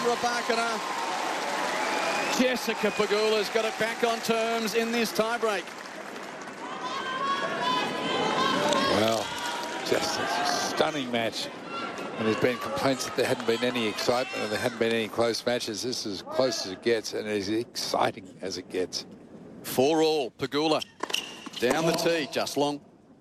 Rybakina. Jessica Pegula's got it back on terms in this tiebreak. Well, just a stunning match. And there's been complaints that there hadn't been any excitement and there hadn't been any close matches. This is as close as it gets and as exciting as it gets. 4-all, Pegula down the tee, just long.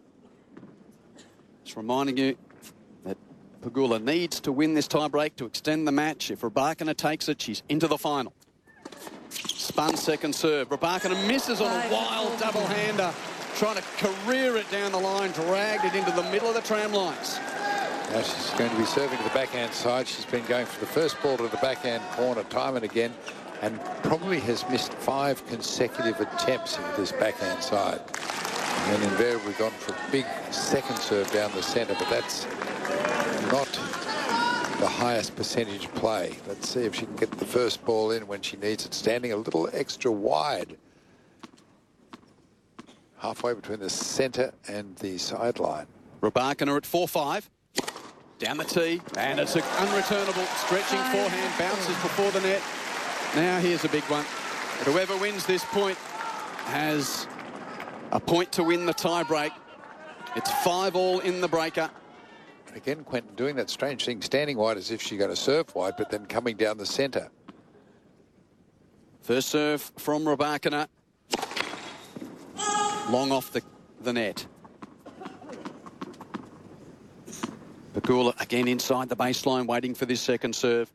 Just reminding you that Pegula needs to win this tiebreak to extend the match. If Rybakina takes it, she's into the final. Spun second serve. Rybakina misses on a wild double-hander, trying to career it down the line, dragged it into the middle of the tram lines. Now she's going to be serving to the backhand side. She's been going for the first ball to the backhand corner time and again, and probably has missed 5 consecutive attempts at this backhand side. And then invariably gone for a big second serve down the centre, but that's not the highest percentage play. Let's see if she can get the first ball in when she needs it, standing a little extra wide, halfway between the centre and the sideline. Rybakina at 4-5. Down the tee, and it's an unreturnable stretching forehand, bounces before the net. Now here's a big one. Whoever wins this point has a point to win the tie-break. It's 5-all in the breaker. Again, Quentin doing that strange thing, standing wide as if she's going to serve wide, but then coming down the centre. First serve from Rybakina. Long off the net. Pegula again inside the baseline, waiting for this second serve.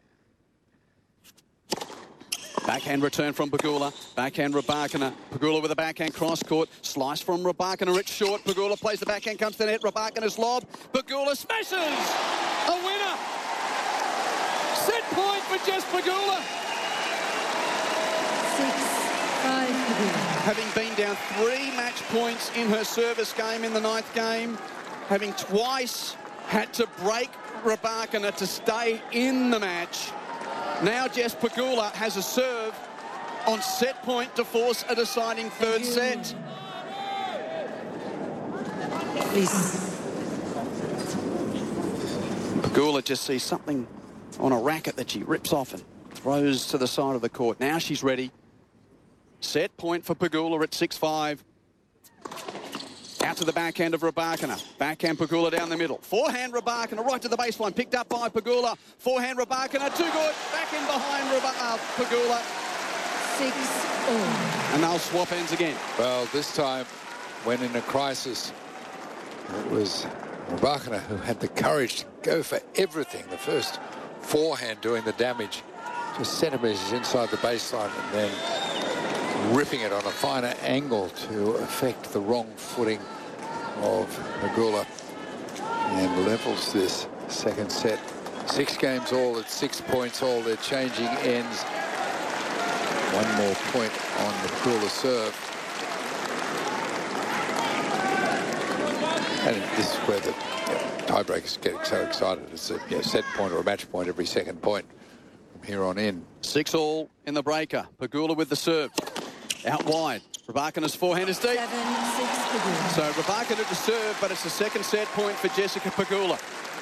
Backhand return from Pegula. Backhand Rybakina. Pegula with a backhand cross court. Slice from Rybakina. It's short. Pegula plays the backhand, comes to the net. Rybakina's lob. Pegula smashes! A winner! Set point for Jess Pegula. 6-5 Pegula. Having been down 3 match points in her service game in the 9th game, having twice had to break Rybakina to stay in the match. Now Jess Pegula has a serve on set point to force a deciding third set. Pegula just sees something on a racket that she rips off and throws to the side of the court. Now she's ready. Set point for Pegula at 6-5. Out to the backhand of Rybakina. Backhand Pegula down the middle. Forehand Rybakina right to the baseline. Picked up by Pegula. Forehand Rybakina. Too good. Back in behind Pegula. 6-all. And they'll swap ends again. Well, this time, when in a crisis, it was Rybakina who had the courage to go for everything. The first forehand doing the damage, just centimetres inside the baseline, and then ripping it on a finer angle to affect the wrong footing of Pegula, and levels this second set. 6 games all at 6 points all. They're changing ends. 1 more point on the Pegula serve. And this is where the tiebreakers get so excited. It's a set point or a match point every second point from here on in. 6-all in the breaker. Pegula with the serve. Out wide. Rybakina's forehand is deep. 7-6 Pegula. So Rybakina to serve, but it's a second set point for Jessica Pegula.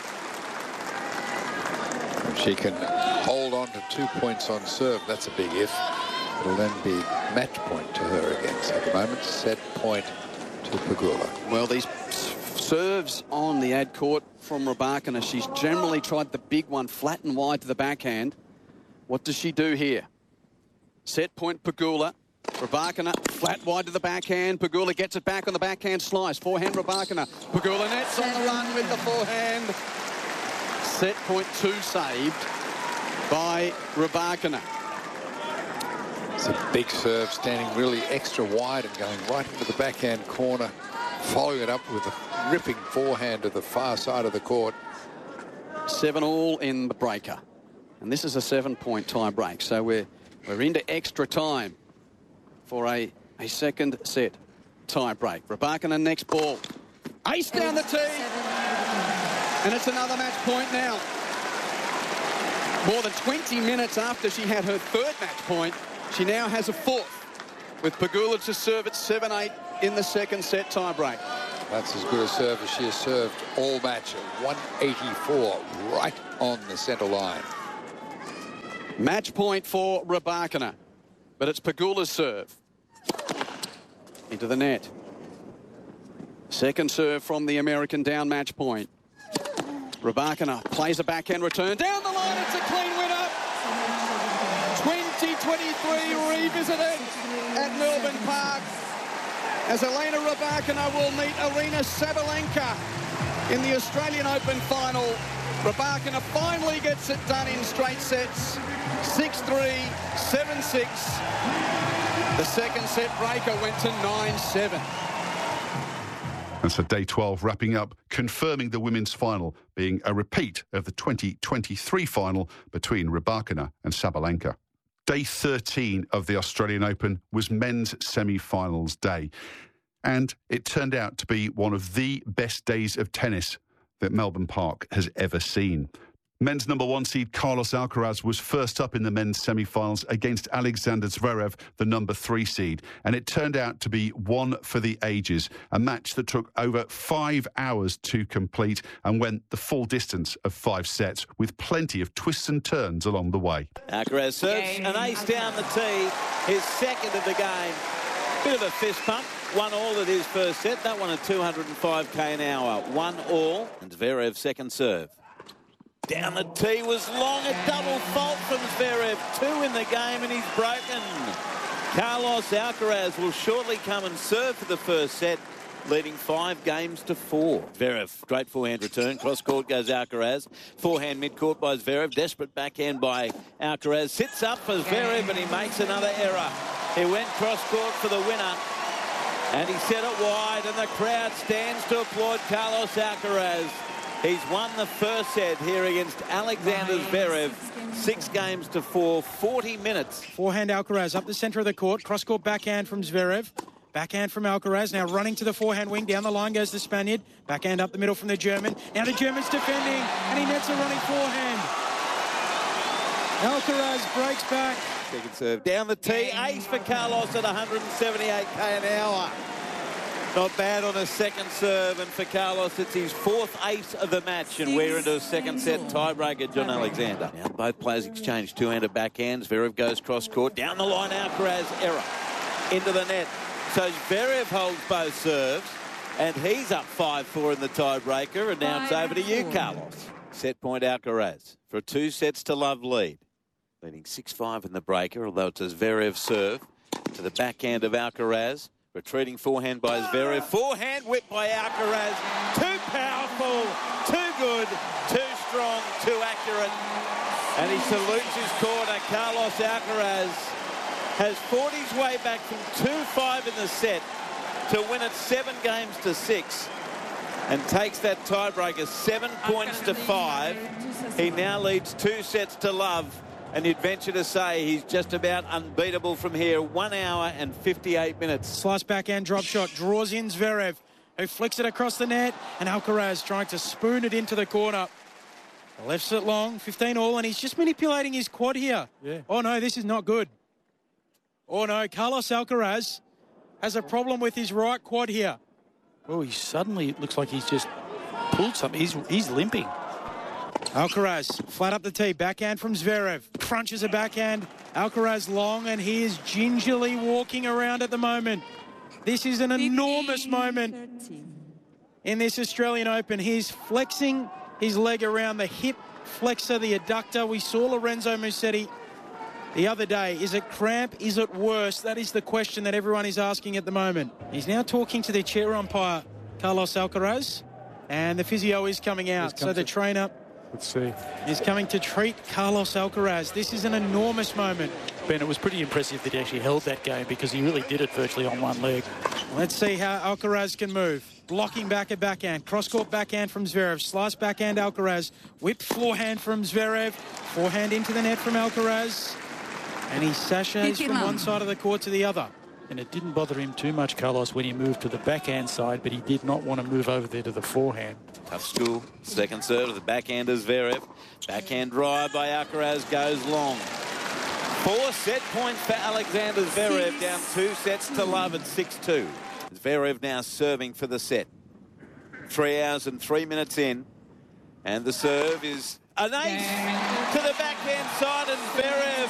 She can hold on to 2 points on serve. That's a big if. It'll then be match point to her again. So at the moment, set point to Pegula. Well, these serves on the ad court from Rybakina, she's generally tried the big one flat and wide to the backhand. What does she do here? Set point Pegula. Rybakina flat wide to the backhand. Pegula gets it back on the backhand slice. Forehand Rybakina. Pegula nets on the run with the forehand. Set point 2 saved by Rybakina. It's a big serve, standing really extra wide and going right into the backhand corner, following it up with a ripping forehand to the far side of the court. 7-all in the breaker. And this is a 7-point tie break. So we're into extra time for a second set tie break. Rybakina next ball. Ace down the tee. And it's another match point now. More than 20 minutes after she had her 3rd match point, she now has a 4th, with Pegula to serve at 7-8 in the second set tie break. That's as good a serve as she has served all match at 184, right on the centre line. Match point for Rybakina, but it's Pegula's serve. Into the net. Second serve from the American, down match point. Rybakina plays a backhand return. Down the line, it's a clean winner. 2023 revisited at Melbourne Park as Elena Rybakina will meet Aryna Sabalenka in the Australian Open final. Rybakina finally gets it done in straight sets. 6-3, 7-6. The second set breaker went to 9-7. And so day 12 wrapping up, confirming the women's final being a repeat of the 2023 final between Rybakina and Sabalenka. Day 13 of the Australian Open was men's semi-finals day. And it turned out to be one of the best days of tennis that Melbourne Park has ever seen. Men's number one seed Carlos Alcaraz was first up in the men's semi-finals against Alexander Zverev, the number 3 seed. And it turned out to be one for the ages, a match that took over 5 hours to complete and went the full distance of 5 sets with plenty of twists and turns along the way. Alcaraz serves an ace down the tee, his second of the game. Bit of a fist pump, 1-all at his first set. That one at 205k an hour, 1-all. And Zverev's second serve. Down the tee was long, a double fault from Zverev. 2 in the game and he's broken. Carlos Alcaraz will shortly come and serve for the first set, leading 5 games to 4. Zverev, great forehand return. Cross court goes Alcaraz. Forehand mid-court by Zverev. Desperate backhand by Alcaraz. Sits up for Zverev and he makes another error. He went cross court for the winner. And he set it wide and the crowd stands to applaud Carlos Alcaraz. He's won the first set here against Alexander Zverev. 6 games to 4, 40 minutes. Forehand Alcaraz up the centre of the court. Cross-court backhand from Zverev. Backhand from Alcaraz. Now running to the forehand wing. Down the line goes the Spaniard. Backhand up the middle from the German. Now the German's defending. And he nets a running forehand. Alcaraz breaks back. Second serve down the tee. Ace for Carlos at 178k an hour. Not bad on a second serve, and for Carlos, it's his 4th ace of the match, and we're into a second set tiebreaker, John Alexander. Now both players exchange two-handed backhands. Zverev goes cross-court. Down the line, Alcaraz, error. Into the net. So Zverev holds both serves, and he's up 5-4 in the tiebreaker, and now it's over to you, Carlos. Set point Alcaraz for a 2-sets-to-love lead. Leading 6-5 in the breaker, although it's a Zverev serve to the backhand of Alcaraz. Retreating forehand by Zverev. Forehand whip by Alcaraz. Too powerful, too good, too strong, too accurate. And he salutes his corner. Carlos Alcaraz has fought his way back from 2-5 in the set to win it 7 games to 6 and takes that tiebreaker 7 points to 5. He now leads 2-sets-to-love. And you'd venture to say he's just about unbeatable from here. 1 hour and 58 minutes. Slice backhand drop shot. Draws in Zverev, who flicks it across the net. And Alcaraz trying to spoon it into the corner. Lefts it long, 15-all, and he's just manipulating his quad here. Yeah. Oh, no, this is not good. Oh, no, Carlos Alcaraz has a problem with his right quad here. Oh, he suddenly, it looks like he's just pulled something. He's limping. Alcaraz, flat up the tee, backhand from Zverev. Crunches a backhand. Alcaraz long, and he is gingerly walking around at the moment. This is an enormous moment in this Australian Open. He's flexing his leg around the hip flexor, the adductor. We saw Lorenzo Musetti the other day. Is it cramp? Is it worse? That is the question that everyone is asking at the moment. He's now talking to the chair umpire, Carlos Alcaraz, and the physio is coming out. So the trainer... Let's see. He's coming to treat Carlos Alcaraz. This is an enormous moment. Ben, it was pretty impressive that he actually held that game because he really did it virtually on one leg. Let's see how Alcaraz can move. Blocking back a backhand. Cross-court backhand from Zverev. Slice backhand Alcaraz. Whipped forehand from Zverev. Forehand into the net from Alcaraz. And he sachets from one side of the court to the other. And it didn't bother him too much, Carlos, when he moved to the backhand side, but he did not want to move over there to the forehand. Tough school. Second serve to the backhand of Zverev. Backhand drive by Alcaraz goes long. 4-set points for Alexander Zverev, down 2-sets-to-love at 6-2. Zverev now serving for the set. 3 hours and 3 minutes in. And the serve is an ace to the backhand side, and Zverev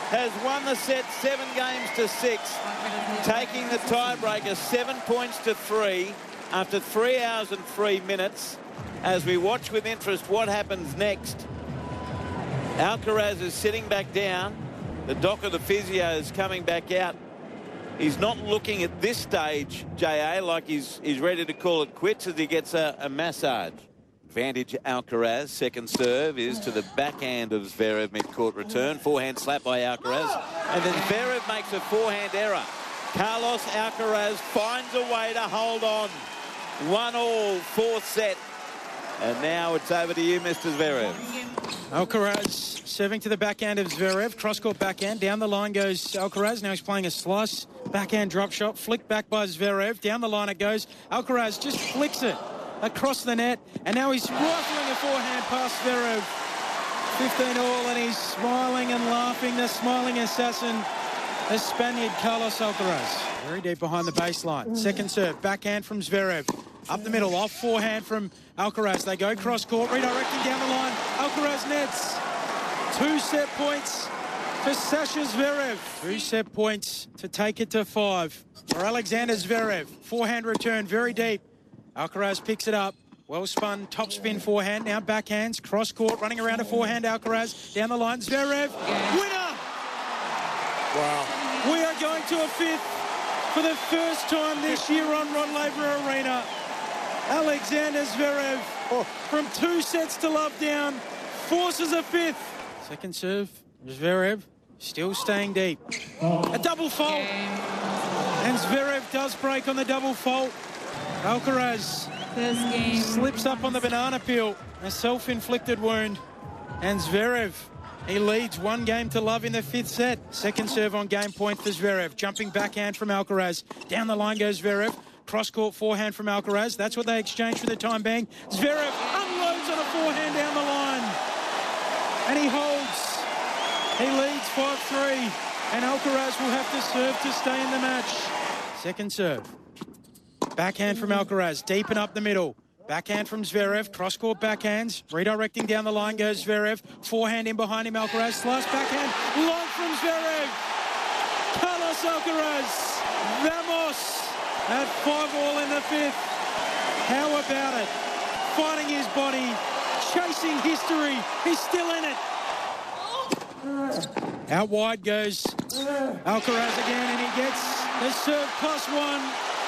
has won the set 7-6, taking the tiebreaker 7 points to 3 after 3 hours and 3 minutes. As we watch with interest what happens next. Alcaraz is sitting back down. The doc of the physio is coming back out. He's not looking at this stage, J.A., like he's ready to call it quits as he gets a massage. Advantage Alcaraz. Second serve is to the backhand of Zverev, mid-court return. Forehand slap by Alcaraz. And then Zverev makes a forehand error. Carlos Alcaraz finds a way to hold on. 1-1, fourth set. And now it's over to you, Mr. Zverev. Alcaraz serving to the backhand of Zverev. Cross-court backhand. Down the line goes Alcaraz. Now he's playing a slice. Backhand drop shot. Flicked back by Zverev. Down the line it goes. Alcaraz just flicks it across the net. And now he's rifling a forehand past Zverev. 15-all, and he's smiling and laughing. The smiling assassin, the Spaniard Carlos Alcaraz. Very deep behind the baseline. Second serve. Backhand from Zverev. Up the middle. Off forehand from Alcaraz. They go cross-court. Redirecting down the line. Alcaraz nets. 2 set points for Sasha Zverev. 2 set points to take it to 5 for Alexander Zverev. Forehand return very deep. Alcaraz picks it up. Well spun, top spin forehand. Now backhands, cross court, running around a forehand. Alcaraz down the line. Zverev, winner! Wow. We are going to a 5th for the first time this year on Rod Laver Arena. Alexander Zverev, from 2 sets to love down, forces a 5th. Second serve, Zverev still staying deep. A double fault. And Zverev does break on the double fault. Alcaraz slips up on the banana peel, a self-inflicted wound. And Zverev, he leads 1 game to love in the 5th set. Second serve on game point for Zverev. Jumping backhand from Alcaraz. Down the line goes Zverev. Cross-court forehand from Alcaraz. That's what they exchange for the time being. Zverev unloads on a forehand down the line. And he holds. He leads 5-3. And Alcaraz will have to serve to stay in the match. Second serve. Backhand from Alcaraz, deep and up the middle. Backhand from Zverev, cross-court backhands. Redirecting down the line goes Zverev. Forehand in behind him, Alcaraz. Slice backhand, long from Zverev. Carlos Alcaraz, vamos, at 5-all in the 5th. How about it? Fighting his body, chasing history. He's still in it. Out wide goes Alcaraz again, and he gets the serve +1.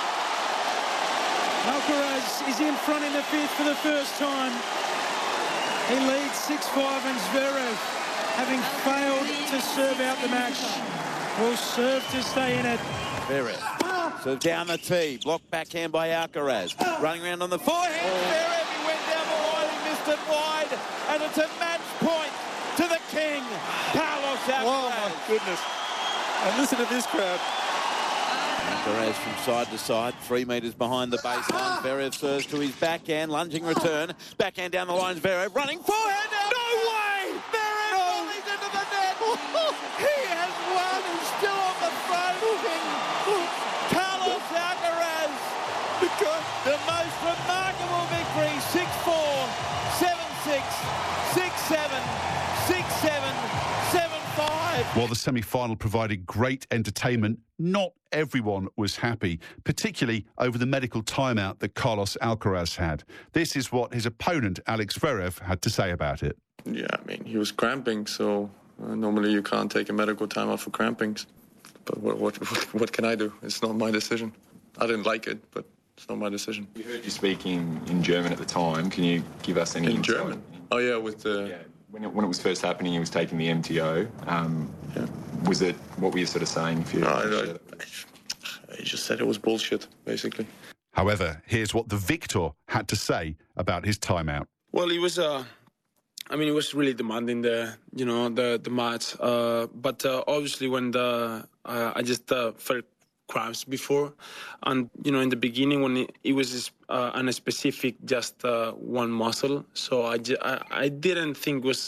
Alcaraz is in front in the 5th for the first time. He leads 6-5, and Zverev, having failed to serve out the match, will serve to stay in it. Zverev, serve down the tee, blocked backhand by Alcaraz. Running around on the forehand, Zverev, he went down the line, he missed it wide, and it's a match point to the king, Carlos Alcaraz. Oh my goodness. And listen to this crowd. Alcaraz from side to side, 3 metres behind the baseline. Zverev serves to his backhand, lunging return. Backhand down the line, Zverev running forehand down. No way! Zverev volleys into the net. He has won and still on the throne. Carlos Alcaraz, the most remarkable victory, 6-4, 7-6, 6-7, 6-7, 7-5. While the semi-final provided great entertainment, not everyone was happy, particularly over the medical timeout that Carlos Alcaraz had. This is what his opponent, Alex Zverev, had to say about it. Yeah, I mean, he was cramping, so normally you can't take a medical timeout for crampings. But what can I do? It's not my decision. I didn't like it, but it's not my decision. We heard you speaking in German at the time. Can you give us any insight? German? Oh, yeah, with the... Yeah. When it was first happening, he was taking the MTO. Was it, what were you sort of saying? If you I just said it was bullshit, basically. However, here's what the victor had to say about his timeout. Well, he was, he was really demanding the match. But obviously when I just felt cramps before. And, in the beginning when it was on a specific, just one muscle. So I didn't think it was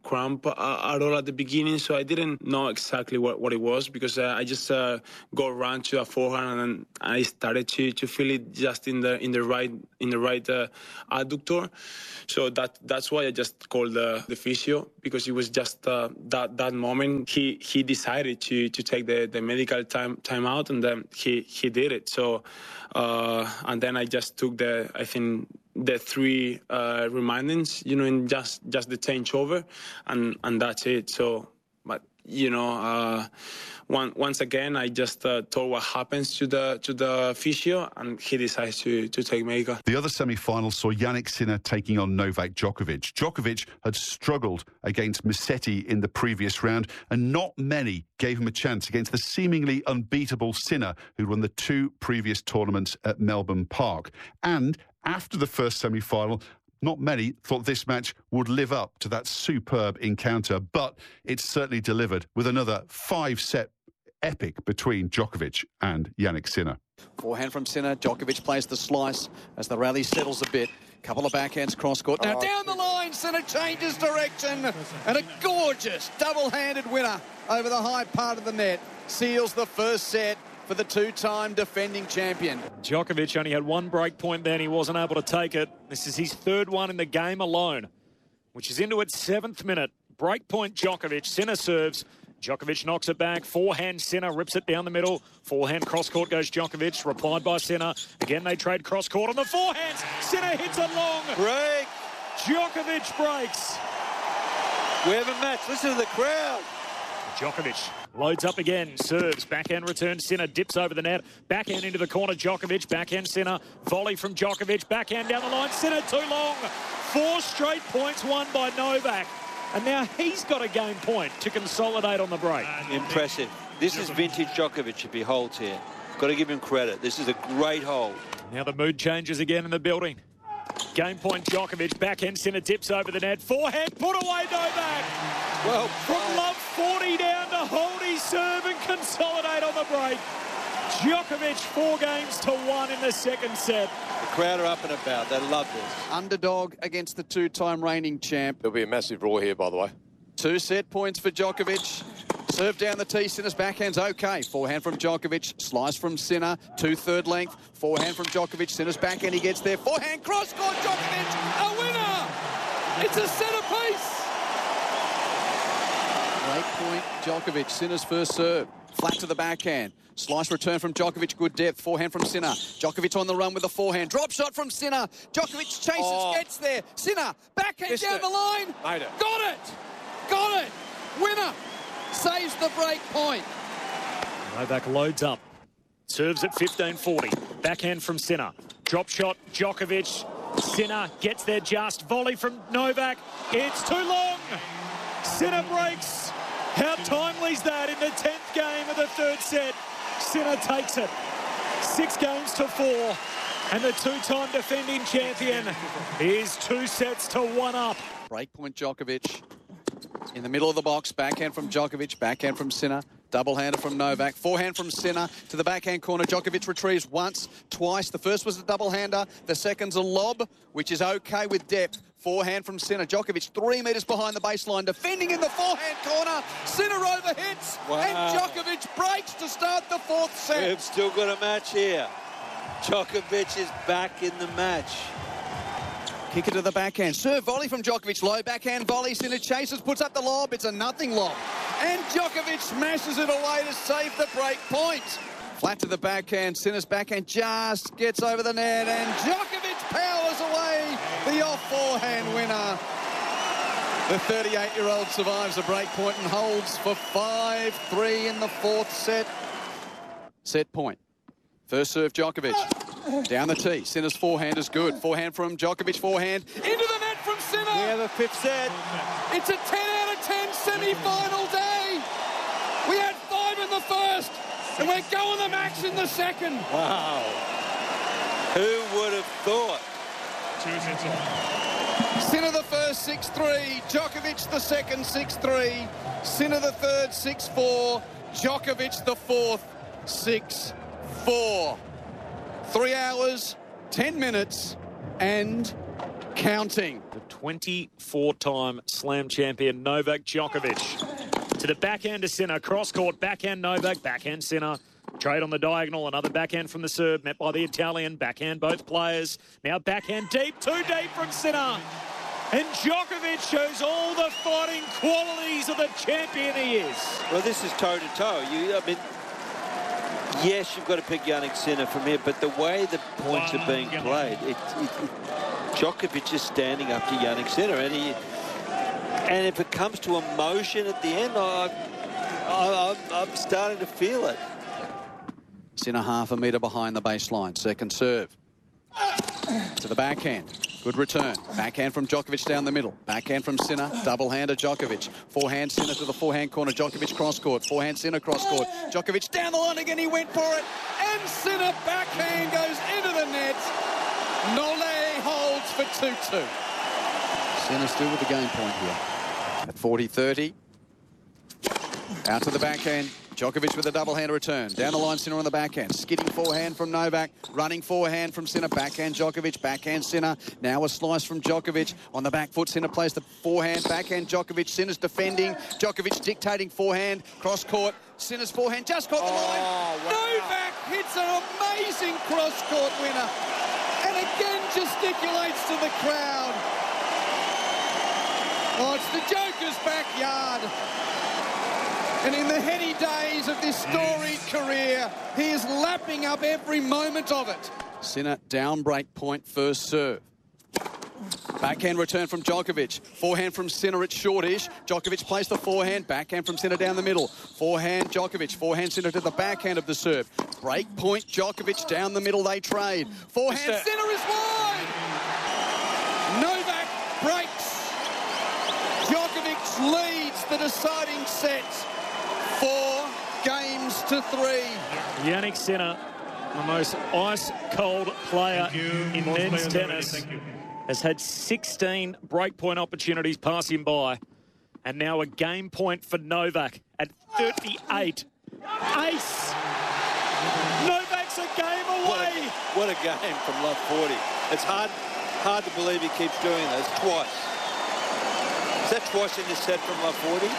cramp at all at the beginning, so I didn't know exactly what it was, because I just go around to a forehand, and then I started to feel it just in the right adductor. So that's why I just called the physio, because it was just that moment he decided to take the medical time out, and then he did it. So and then I just took the 3 remindings, in just the changeover, and that's it. So, but once again, I just told what happens to the physio, and he decides to take medical. The other semi-final saw Jannik Sinner taking on Novak Djokovic. Djokovic had struggled against Musetti in the previous round, and not many gave him a chance against the seemingly unbeatable Sinner, who won the 2 previous tournaments at Melbourne Park. And after the first semi-final, not many thought this match would live up to that superb encounter, but it certainly delivered with another 5-set epic between Djokovic and Jannik Sinner. Forehand from Sinner. Djokovic plays the slice as the rally settles a bit. Couple of backhands cross-court. Now down the line, Sinner changes direction. And a gorgeous double-handed winner over the high part of the net. Seals the first set for the 2-time defending champion. Djokovic only had 1 break point then. He wasn't able to take it. This is his 3rd one in the game alone, which is into its 7th minute. Break point Djokovic. Sinner serves. Djokovic knocks it back. Forehand Sinner rips it down the middle. Forehand cross-court goes Djokovic. Replied by Sinner. Again, they trade cross-court on the forehands. Sinner hits it long. Break. Djokovic breaks. We have a match. Listen to the crowd. Djokovic loads up again, serves, backhand return, Sinner dips over the net, backhand into the corner, Djokovic, backhand Sinner, volley from Djokovic, backhand down the line, Sinner too long. 4 straight points won by Novak. And now he's got a game point to consolidate on the break. Impressive. This is vintage Djokovic if he holds here. Got to give him credit. This is a great hold. Now the mood changes again in the building. Game point Djokovic, backhand Sinner dips over the net, forehand put away Novak. Well, from love 40 down to hold his serve and consolidate on the break. Djokovic 4 games to 1 in the 2nd set. The crowd are up and about. They love this. Underdog against the 2-time reigning champ. There'll be a massive draw here, by the way. 2 set points for Djokovic. Serve down the tee, Sinner's backhand's okay. Forehand from Djokovic, slice from Sinner, 2/3 length. Forehand from Djokovic, Sinner's backhand, he gets there. Forehand, cross-court, Djokovic, a winner! It's a centerpiece! Break point, Djokovic, Sinner's first serve. Flat to the backhand. Slice return from Djokovic, good depth. Forehand from Sinner. Djokovic on the run with the forehand. Drop shot from Sinner. Djokovic chases, gets there. Sinner, backhand down the line. Made it. Got it! Got it! Winner! Saves the break point. Novak loads up. Serves at 15-40. Backhand from Sinner. Drop shot, Djokovic. Sinner gets there just. Volley from Novak. It's too long. Sinner breaks. How timely is that in the 10th game of the 3rd set? Sinner takes it. 6 games to 4. And the 2-time defending champion is 2 sets to 1 up. Breakpoint Djokovic. In the middle of the box, backhand from Djokovic, backhand from Sinner, double-hander from Novak, forehand from Sinner to the backhand corner. Djokovic retrieves once, twice. The first was a double-hander, the second's a lob, which is okay with depth. Forehand from Sinner. Djokovic 3 metres behind the baseline, defending in the forehand corner. Sinner overhits, and Djokovic breaks to start the 4th set. We've still got a match here. Djokovic is back in the match. Kick it to the backhand. Serve volley from Djokovic. Low backhand volley. Sinner chases, puts up the lob. It's a nothing lob. And Djokovic smashes it away to save the break point. Flat to the backhand. Sinner's backhand just gets over the net. And Djokovic powers away the off-forehand winner. The 38-year-old survives a break point and holds for 5-3 in the 4th set. Set point. First serve, Djokovic. Down the tee. Sinner's forehand is good. Forehand from Djokovic. Forehand into the net from Sinner. We have a 5th set. It's a 10 out of 10 semi-final day. We had 5 in the first, and we're going the max in the second. Wow. Who would have thought? Sinner the first 6-3. Djokovic the second 6-3. Sinner the third 6-4. Djokovic the fourth 6-4. 3 hours, 10 minutes, and counting. The 24-time Slam champion Novak Djokovic. To the backhand to Sinner. Cross-court, backhand Novak, backhand Sinner. Trade on the diagonal, another backhand from the Serb, met by the Italian. Backhand both players. Now backhand deep, too deep from Sinner. And Djokovic shows all the fighting qualities of the champion he is. Well, this is toe-to-toe. I mean, yes, you've got to pick Jannik Sinner from here, but the way the points are being played, Djokovic is standing up to Jannik Sinner, and if it comes to emotion at the end, I'm starting to feel it. Sinner half a metre behind the baseline. Second serve. To the backhand. Good return. Backhand from Djokovic down the middle. Backhand from Sinner. Double-hander Djokovic. Forehand Sinner to the forehand corner. Djokovic cross-court. Forehand Sinner cross-court. Djokovic down the line again. He went for it. And Sinner backhand goes into the net. Nole holds for 2-2. Sinner still with the game point here. At 40-30. Out to the backhand. Djokovic with a double-hand return. Down the line, Sinner on the backhand. Skidding forehand from Novak. Running forehand from Sinner. Backhand Djokovic. Backhand Sinner. Now a slice from Djokovic. On the back foot, Sinner plays the forehand. Backhand Djokovic. Sinner's defending. Djokovic dictating forehand. Cross-court. Sinner's forehand just caught the line. Wow. Novak hits an amazing cross-court winner. And again gesticulates to the crowd. Oh, it's the Joker's backyard. And in the heady days of this storied career, he is lapping up every moment of it. Sinner down break point, first serve. Backhand return from Djokovic. Forehand from Sinner, it's shortish. Djokovic plays the forehand. Backhand from Sinner down the middle. Forehand Djokovic. Forehand Sinner to the backhand of the serve. Break point Djokovic down the middle, they trade. Forehand Sinner is wide. Novak breaks. Djokovic leads the deciding set. 4-3. Jannik Sinner, the most ice-cold player in men's tennis, has had 16 breakpoint opportunities pass him by, and now a game point for Novak at 38. Ace! Novak's a game away! What a game from Love 40. It's hard to believe he keeps doing this twice. Is that twice in this set from Love 40?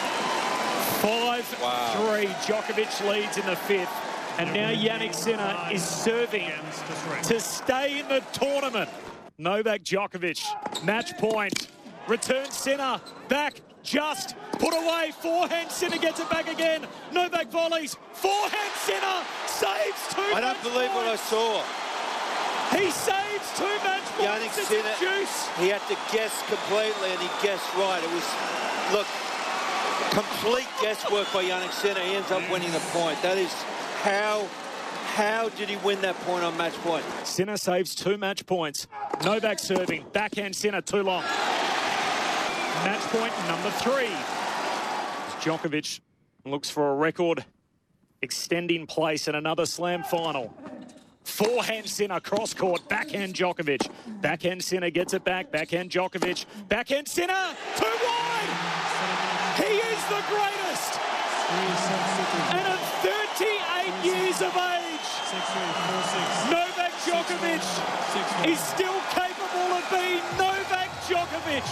5-3. Djokovic leads in the fifth. And now Jannik Sinner is serving to stay in the tournament. Novak Djokovic, match point. Return Sinner, back, just put away. Forehand, Sinner gets it back again. Novak volleys, forehand Sinner, saves 2 match I don't believe what I saw. He saves 2 match points. Jannik Sinner, juice. He had to guess completely and he guessed right. It was, look, complete guesswork by Jannik Sinner. He ends up winning the point. That is how did he win that point on match point? Sinner saves 2 match points. Novak serving, backhand Sinner, too long. Match point number 3. Djokovic looks for a record extending place in another Slam final. Forehand Sinner, cross-court, backhand Djokovic. Backhand Sinner gets it back, backhand Djokovic. Backhand Sinner, too wide! He is the greatest! And at 38 years of age, Novak Djokovic is still capable of being Novak Djokovic.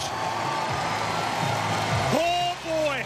Oh boy!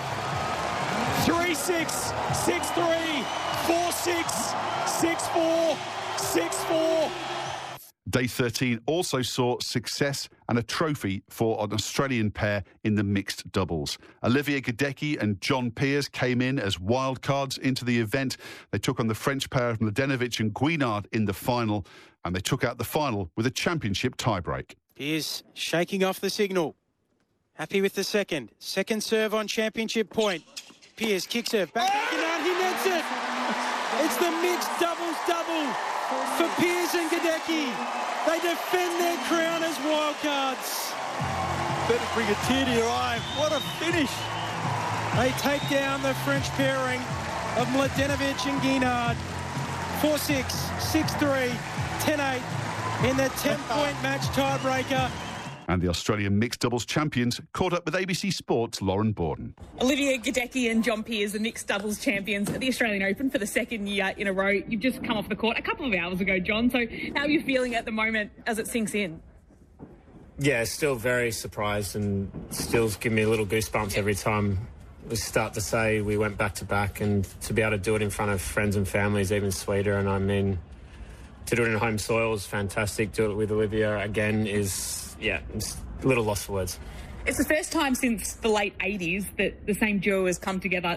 3-6, 6-3, 4-6, 6-4, 6-4. Day 13 also saw success and a trophy for an Australian pair in the mixed doubles. Olivier Gadecki and John Peers came in as wildcards into the event. They took on the French pair of Mladenovic and Guinard in the final, and they took out the final with a championship tiebreak. Peers shaking off the signal. Happy with the second. Second serve on championship point. Peers kick serve. Back to Guinard. He nets it. It's the mixed double for Peers and Gadecki. They defend their crown as wildcards. Better bring a tear to your eye. What a finish. They take down the French pairing of Mladenovic and Guinard. 4-6, 6-3, 10-8 in the 10-point match tiebreaker. And the Australian mixed doubles champions caught up with ABC Sport's Lauren Borden. Olivier Gadecki and John Peers, the mixed doubles champions at the Australian Open for the second year in a row. You've just come off the court a couple of hours ago, John. So how are you feeling at the moment as it sinks in? Yeah, still very surprised and still give me a little goosebumps every time we start to say we went back-to-back, and to be able to do it in front of friends and family is even sweeter. And I mean, to do it in home soil is fantastic. Do it with Olivia again is, yeah, it's a little lost for words. It's the first time since the late 80s that the same duo has come together